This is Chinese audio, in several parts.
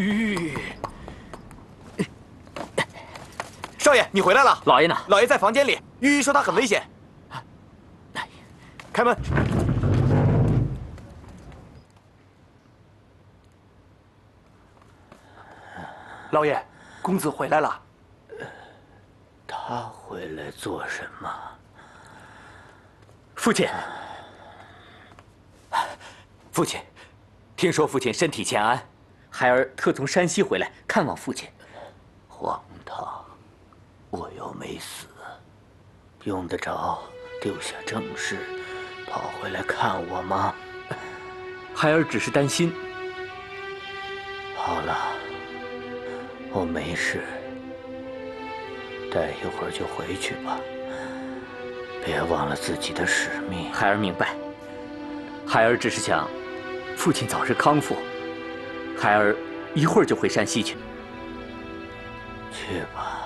少爷，你回来了。 老爷呢？ 老爷在房间里。御医说他很危险。开门。老爷，公子回来了。 他回来做什么？ 父亲，父亲，听说父亲身体欠安，孩儿特从山西回来看望父亲。 荒唐！我又没死，用得着丢下正事，跑回来看我吗？ 孩儿只是担心。 好了，我没事，待一会儿就回去吧。别忘了自己的使命。 孩儿明白。孩儿只是想父亲早日康复。孩儿一会儿就回山西去。 去吧。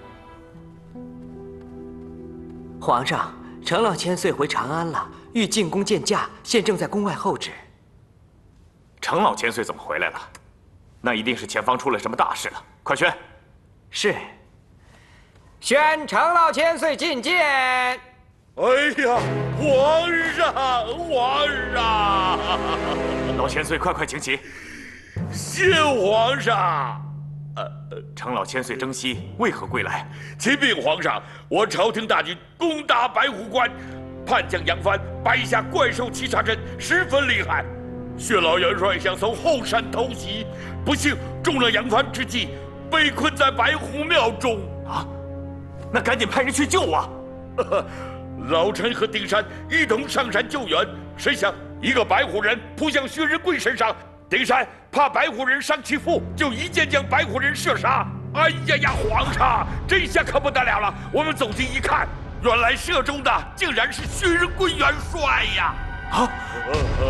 皇上，程老千岁回长安了，欲进宫见驾，现正在宫外候旨。 程老千岁怎么回来了？那一定是前方出了什么大事了。快宣。 是。宣程老千岁觐见。 哎呀，皇上，皇上！ 老千岁，快请起。 谢皇上。 程老千岁征西，为何归来？ 启禀皇上，我朝廷大军攻打白虎关，叛将杨帆摆下怪兽齐杀阵，十分厉害。薛老元帅想从后山偷袭，不幸中了杨帆之计，被困在白虎庙中。 啊，那赶紧派人去救我。 老臣和丁山一同上山救援，谁想一个白虎人扑向薛仁贵身上，丁山怕白虎人伤其父，就一箭将白虎人射杀。哎呀呀，皇上，这下可不得了了！我们走近一看，原来射中的竟然是薛仁贵元帅呀！ 啊！